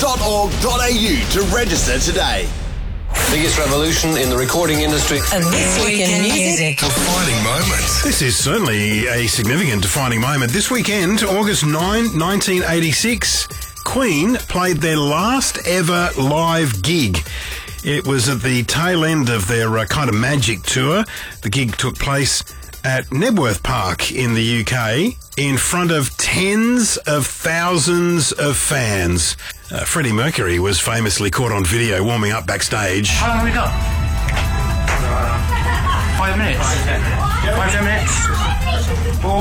to register today. Biggest revolution in the recording industry. And this week in music. Defining moment. This is certainly a significant defining moment. This weekend, August 9, 1986, Queen played their last ever live gig. It was at the tail end of their kind of magic tour. The gig took place at Knebworth Park in the UK in front of tens of thousands of fans. Freddie Mercury was famously caught on video warming up backstage. How long have we got? 5 minutes. 5 minutes. 4,